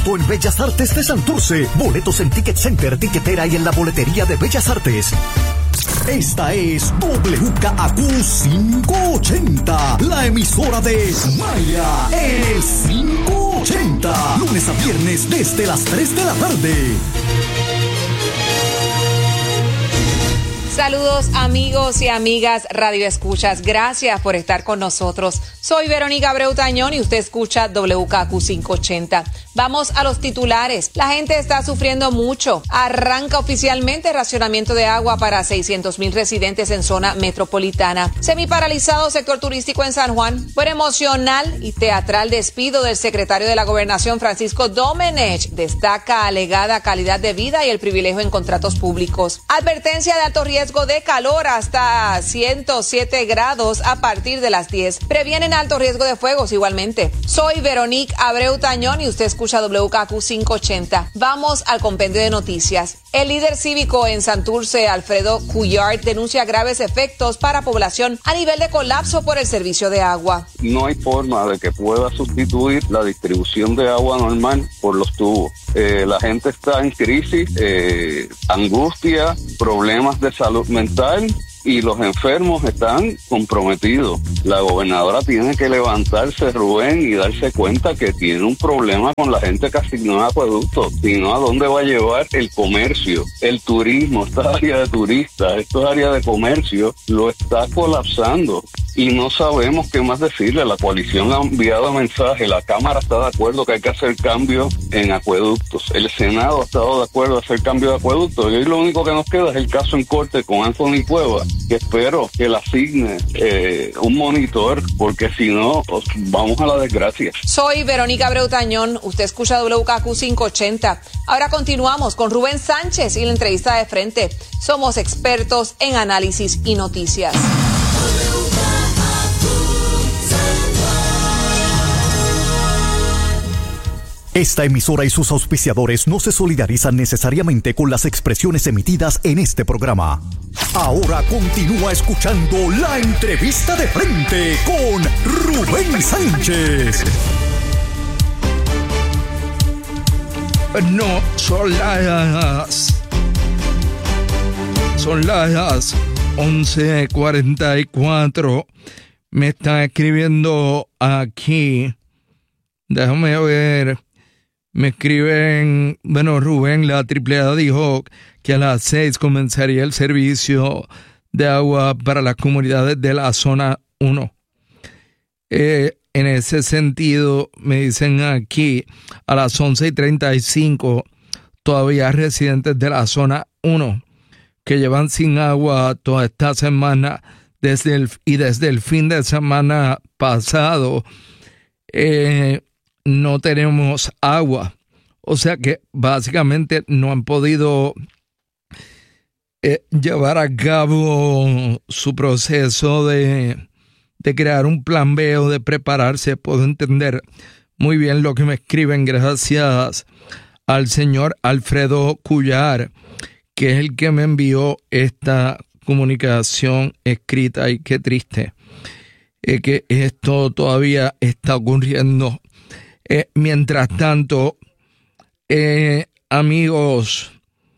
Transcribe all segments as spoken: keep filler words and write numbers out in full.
agosto en Bellas Artes de Santurce. Boletos en Ticket Center, Tiquetera y en la boletería de Bellas Artes. Esta es W K A Q quinientos ochenta, la emisora de Maya, el quinientos ochenta, lunes a viernes desde las tres de la tarde. Saludos amigos y amigas Radio Escuchas, gracias por estar con nosotros. Soy Verónica Abreu Tañón y usted escucha W K Q quinientos ochenta. Vamos a los titulares. La gente está sufriendo mucho. Arranca oficialmente el racionamiento de agua para seiscientos mil residentes en zona metropolitana. Semiparalizado sector turístico en San Juan. Por emocional y teatral despido del secretario de la Gobernación Francisco Domenech. Destaca alegada calidad de vida y el privilegio en contratos públicos. Advertencia de alto riesgo de calor hasta ciento siete grados a partir de las diez. Previenen alto riesgo de fuegos igualmente. Soy Verónica Abreu Tañón y usted escucha W K Q quinientos ochenta. Vamos al compendio de noticias. El líder cívico en Santurce, Alfredo Cuyard, denuncia graves efectos para población a nivel de colapso por el servicio de agua. No hay forma de que pueda sustituir la distribución de agua normal por los tubos. Eh, la gente está en crisis, eh, angustia, problemas de salud mental y los enfermos están comprometidos. La gobernadora tiene que levantarse, Rubén, y darse cuenta que tiene un problema con la gente que asignó a acueductos, sino a dónde va a llevar el comercio, el turismo, esta área de turistas, esta área de comercio, lo está colapsando. Y no sabemos qué más decirle. La coalición ha enviado mensaje, la Cámara está de acuerdo que hay que hacer cambios en acueductos, el Senado ha estado de acuerdo en hacer cambios de acueductos, y hoy lo único que nos queda es el caso en corte con Anthony Cueva, que espero que le asigne eh, un monitor, porque si no, pues, vamos a la desgracia. Soy Verónica Abreu Tañón, usted escucha W K Q quinientos ochenta. Ahora continuamos con Rubén Sánchez y la entrevista de frente. Somos expertos en análisis y noticias. Esta emisora y sus auspiciadores no se solidarizan necesariamente con las expresiones emitidas en este programa. Ahora continúa escuchando la entrevista de frente con Rubén Sánchez. No, son las... Son las once cuarenta y cuatro. Me están escribiendo aquí. Déjame ver... Me escriben, bueno, Rubén, la triple A dijo que a las seis comenzaría el servicio de agua para las comunidades de la zona uno. Eh, en ese sentido, me dicen aquí, a las once y treinta y cinco, todavía residentes de la zona uno que llevan sin agua toda esta semana desde el, y desde el fin de semana pasado, eh, no tenemos agua, o sea que básicamente no han podido eh, llevar a cabo su proceso de, de crear un plan B o de prepararse. Puedo entender muy bien lo que me escriben, gracias al señor Alfredo Cuyar, que es el que me envió esta comunicación escrita, y qué triste eh, que esto todavía está ocurriendo. Eh, mientras tanto, eh, amigos,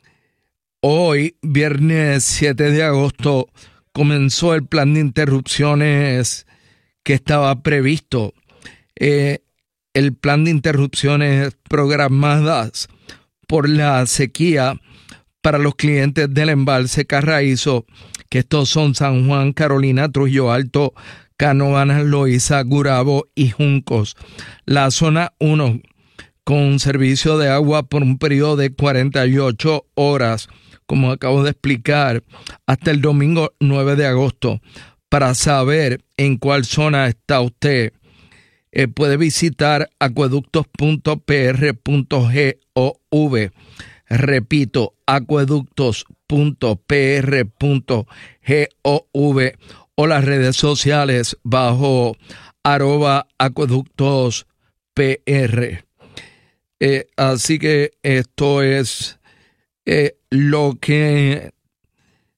hoy, viernes siete de agosto, comenzó el plan de interrupciones que estaba previsto. Eh, el plan de interrupciones programadas por la sequía para los clientes del embalse Carraízo, que estos son San Juan, Carolina, Trujillo Alto, Canóvanas, Loíza, Gurabo y Juncos. La zona uno, con servicio de agua por un periodo de cuarenta y ocho horas, como acabo de explicar, hasta el domingo nueve de agosto. Para saber en cuál zona está usted, eh, puede visitar acueductos punto p r punto gov. Repito, acueductos punto p r punto gov o las redes sociales bajo arroba acueductos pr. Eh, así que esto es eh, lo que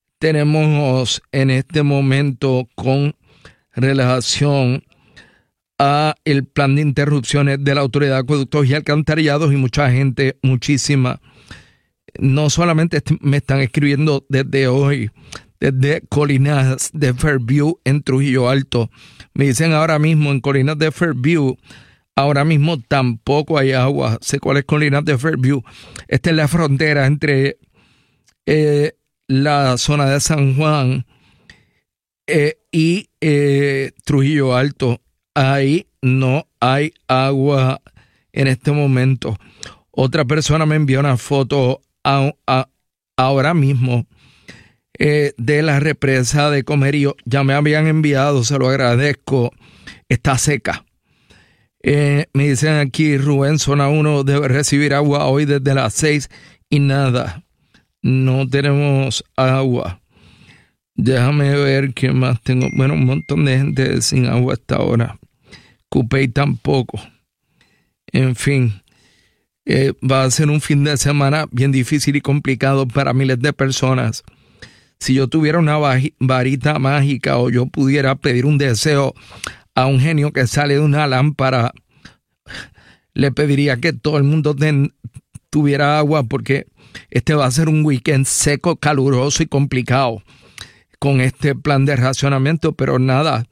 tenemos en este momento con relación a el plan de interrupciones de la Autoridad de Acueductos y Alcantarillados, y mucha gente, muchísima, no solamente me están escribiendo desde hoy, desde Colinas de Fairview en Trujillo Alto. Me dicen ahora mismo en Colinas de Fairview, ahora mismo tampoco hay agua. Sé cuál es Colinas de Fairview. Esta es la frontera entre eh, la zona de San Juan eh, y eh, Trujillo Alto. Ahí no hay agua en este momento. Otra persona me envió una foto a, a, ahora mismo eh, de la represa de Comerío. Ya me habían enviado, se lo agradezco. Está seca. Eh, me dicen aquí, Rubén, zona uno debe recibir agua hoy desde las seis y nada. No tenemos agua. Déjame ver qué más tengo. Bueno, un montón de gente sin agua hasta ahora. Cupey tampoco. En fin, eh, va a ser un fin de semana bien difícil y complicado para miles de personas. Si yo tuviera una varita mágica o yo pudiera pedir un deseo a un genio que sale de una lámpara, le pediría que todo el mundo ten, tuviera agua, porque este va a ser un weekend seco, caluroso y complicado con este plan de racionamiento, pero nada.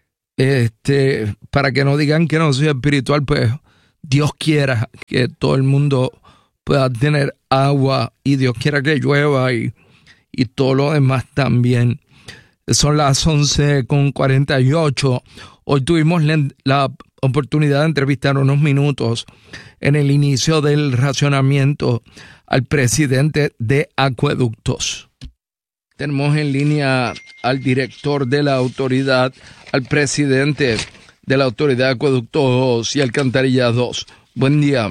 Este, para que no digan que no soy espiritual, pues Dios quiera que todo el mundo pueda tener agua, y Dios quiera que llueva y, y todo lo demás también. Son las once con cuarenta y ocho. Hoy tuvimos la, la oportunidad de entrevistar unos minutos en el inicio del racionamiento al presidente de Acueductos. Tenemos en línea al director de la autoridad, al presidente de la Autoridad de Acueductos y Alcantarillados. Buen día.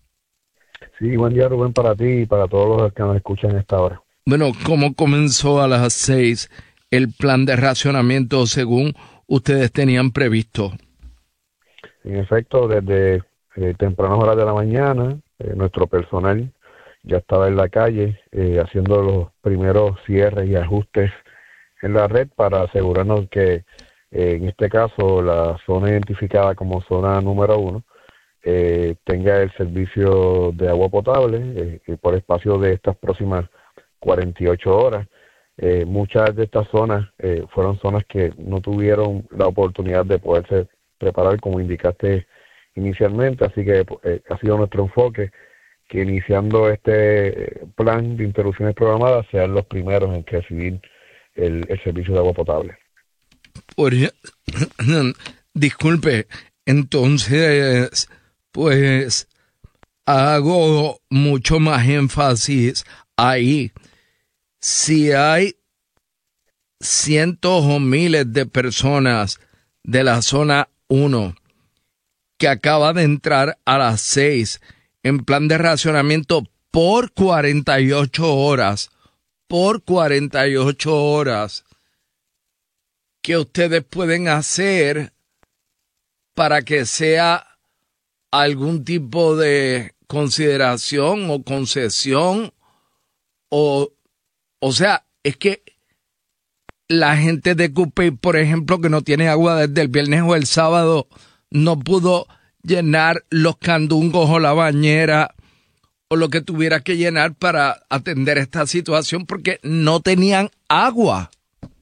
Sí, buen día, Rubén, para ti y para todos los que nos escuchan a esta hora. Bueno, ¿cómo comenzó a las seis el plan de racionamiento según ustedes tenían previsto? En efecto, desde eh, tempranas horas de la mañana, eh, nuestro personal ya estaba en la calle eh, haciendo los primeros cierres y ajustes en la red para asegurarnos que eh, en este caso la zona identificada como zona número uno eh, tenga el servicio de agua potable eh, por espacio de estas próximas cuarenta y ocho horas. Eh, muchas de estas zonas eh, fueron zonas que no tuvieron la oportunidad de poderse preparar como indicaste inicialmente, así que eh, ha sido nuestro enfoque que iniciando este plan de interrupciones programadas sean los primeros en recibir el, el servicio de agua potable. Por, disculpe, entonces, pues hago mucho más énfasis ahí. Si hay cientos o miles de personas de la zona uno que acaba de entrar a las seis en plan de racionamiento por cuarenta y ocho horas, por cuarenta y ocho horas, ¿qué ustedes pueden hacer para que sea algún tipo de consideración o concesión? O, o sea, es que la gente de Cupey, por ejemplo, que no tiene agua desde el viernes o el sábado, no pudo llenar los candungos o la bañera o lo que tuviera que llenar para atender esta situación porque no tenían agua.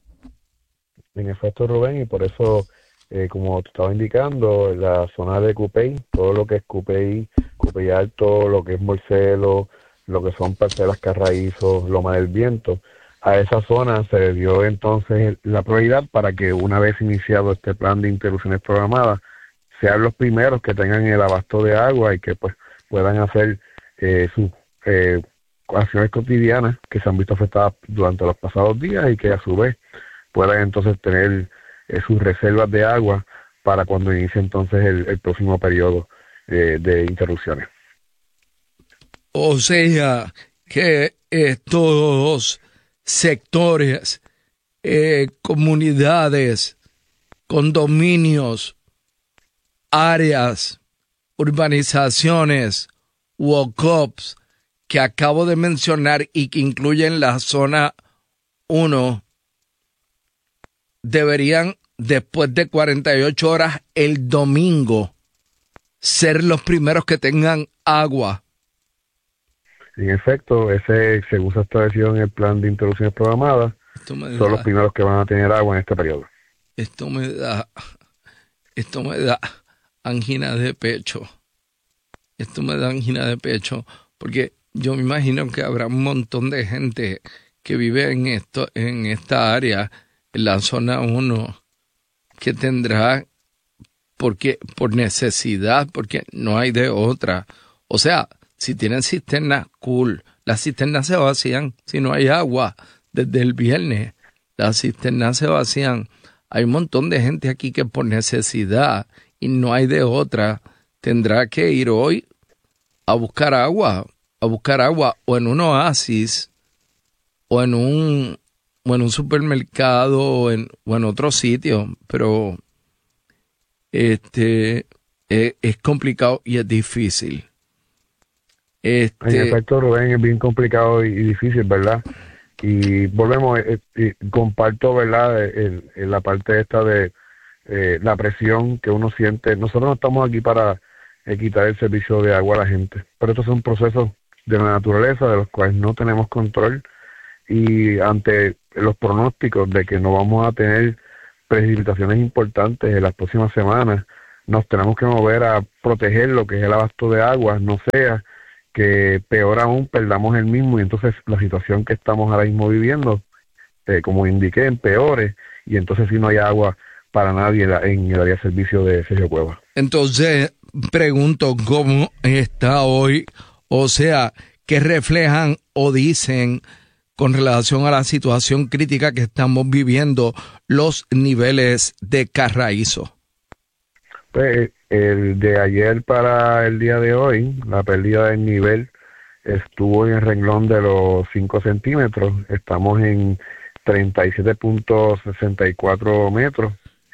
En efecto, Rubén, y por eso, eh, como te estaba indicando, la zona de Cupey, todo lo que es Cupey, Cupey Alto, lo que es Morcelo, lo que son parcelas Carraízo, Loma del Viento, a esa zona se le dio entonces la prioridad para que una vez iniciado este plan de interrupciones programadas, sean los primeros que tengan el abasto de agua y que pues puedan hacer eh, sus eh, acciones cotidianas que se han visto afectadas durante los pasados días y que a su vez puedan entonces tener eh, sus reservas de agua para cuando inicie entonces el, el próximo periodo eh, de interrupciones. O sea que estos sectores, eh, comunidades, condominios, áreas, urbanizaciones, walk-ups que acabo de mencionar y que incluyen la zona uno, deberían después de cuarenta y ocho horas el domingo, ser los primeros que tengan agua. En efecto, ese según se estableció en el plan de interrupciones programadas, son da, los primeros que van a tener agua en este periodo. Esto me da, esto me da angina de pecho. Esto me da angina de pecho, porque yo me imagino que habrá un montón de gente que vive en esto, en esta área, en la zona uno, que tendrá, porque por necesidad, porque no hay de otra. O sea, si tienen cisternas, cool. Las cisternas se vacían si no hay agua. Desde el viernes, las cisternas se vacían. Hay un montón de gente aquí que por necesidad y no hay de otra, tendrá que ir hoy a buscar agua, a buscar agua o en un oasis, o en un, o en un supermercado, o en, o en otro sitio, pero este es, es complicado y es difícil. Este, en efecto, Rubén, es bien complicado y, y difícil, ¿verdad? Y volvemos, eh, eh, comparto, ¿verdad?, en, en la parte esta de eh, la presión que uno siente. Nosotros no estamos aquí para eh, quitar el servicio de agua a la gente, pero estos son procesos de la naturaleza de los cuales no tenemos control, y ante los pronósticos de que no vamos a tener precipitaciones importantes en las próximas semanas, nos tenemos que mover a proteger lo que es el abasto de agua, no sea que peor aún perdamos el mismo, y entonces la situación que estamos ahora mismo viviendo, eh, como indiqué, empeore, y entonces si no hay agua para nadie en, la, en el área de servicio de Sergio Cuevas. Entonces, pregunto, ¿cómo está hoy? O sea, ¿qué reflejan o dicen con relación a la situación crítica que estamos viviendo los niveles de Carraízo? Pues el de ayer para el día de hoy, la pérdida del nivel estuvo en el renglón de los cinco centímetros. Estamos en treinta y siete punto sesenta y cuatro metros.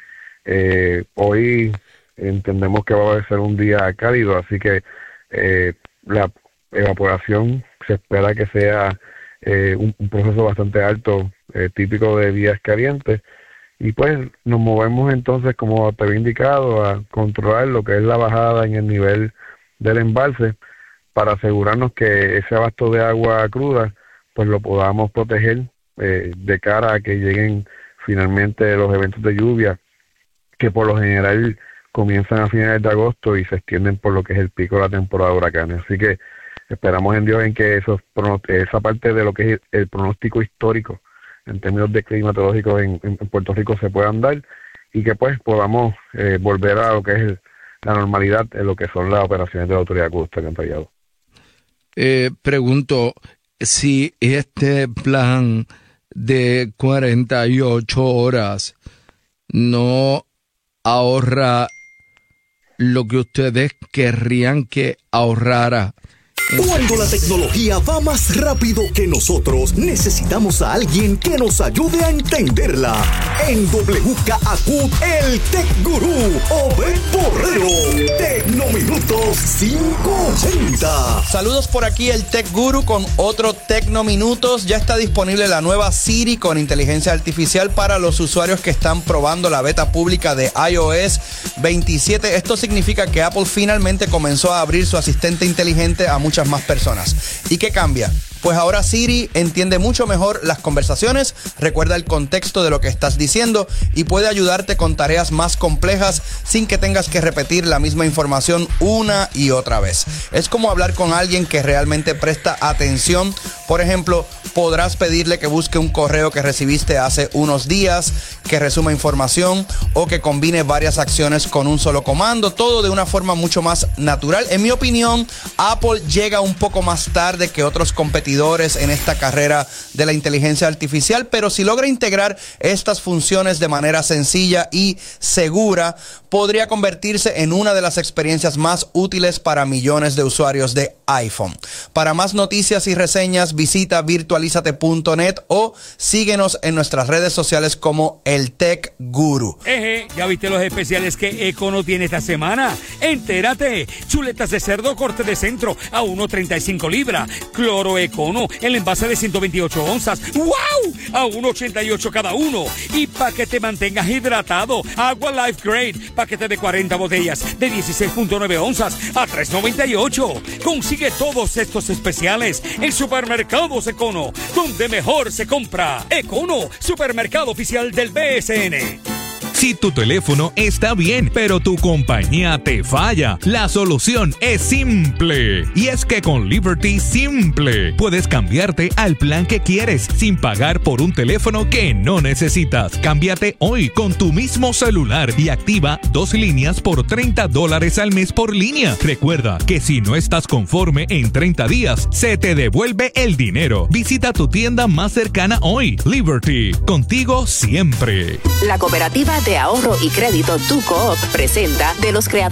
Eh, hoy entendemos que va a ser un día cálido, así que eh, la evaporación se espera que sea eh, un, un proceso bastante alto, eh, típico de días calientes. Y pues nos movemos entonces, como te había indicado, a controlar lo que es la bajada en el nivel del embalse para asegurarnos que ese abasto de agua cruda pues lo podamos proteger eh, de cara a que lleguen finalmente los eventos de lluvia, que por lo general comienzan a finales de agosto y se extienden por lo que es el pico de la temporada de huracanes. Así que esperamos en Dios en que esos, esa parte de lo que es el pronóstico histórico en términos de climatológicos en, en Puerto Rico se puedan dar, y que pues podamos eh, volver a lo que es el, la normalidad en lo que son las operaciones de la autoridad acuícola que han fallado. Eh, pregunto si este plan de cuarenta y ocho horas no ahorra lo que ustedes querrían que ahorrara. Cuando la tecnología va más rápido que nosotros, necesitamos a alguien que nos ayude a entenderla. En W K A Q, el Tech Gurú, Obed Borrero. Tecnominutos quinientos ochenta. Saludos por aquí, el Tech Guru con otro Tecnominutos. Ya está disponible la nueva Siri con inteligencia artificial para los usuarios que están probando la beta pública de i O S veintisiete. Esto significa que Apple finalmente comenzó a abrir su asistente inteligente a muchas más personas. ¿Y qué cambia? Pues ahora Siri entiende mucho mejor las conversaciones, recuerda el contexto de lo que estás diciendo y puede ayudarte con tareas más complejas sin que tengas que repetir la misma información una y otra vez. Es como hablar con alguien que realmente presta atención. Por ejemplo, podrás pedirle que busque un correo que recibiste hace unos días, que resuma información o que combine varias acciones con un solo comando, todo de una forma mucho más natural. En mi opinión, Apple llega un poco más tarde que otros competidores en esta carrera de la inteligencia artificial, pero si logra integrar estas funciones de manera sencilla y segura, podría convertirse en una de las experiencias más útiles para millones de usuarios de iPhone. Para más noticias y reseñas, visita virtualizate punto net o síguenos en nuestras redes sociales como el Tech Guru. Eje, ¿ya viste los especiales que Econo tiene esta semana? Entérate. Chuletas de cerdo corte de centro a uno treinta y cinco libras. Cloro Econo, el envase de ciento veintiocho onzas. ¡Wow! A uno ochenta y ocho cada uno. Y para que te mantengas hidratado, agua Life Grade, paquete de cuarenta botellas de dieciséis punto nueve onzas a tres noventa y ocho. Consigue todos estos especiales en Supermercados Econo, donde mejor se compra. Econo, supermercado oficial del B S N. Si tu teléfono está bien, pero tu compañía te falla, la solución es simple. Y es que con Liberty Simple puedes cambiarte al plan que quieres sin pagar por un teléfono que no necesitas. Cámbiate hoy con tu mismo celular y activa dos líneas por treinta dólares al mes por línea. Recuerda que si no estás conforme en treinta días, se te devuelve el dinero. Visita tu tienda más cercana hoy. Liberty, contigo siempre. La cooperativa de ahorro y crédito Tu Coop presenta de los creadores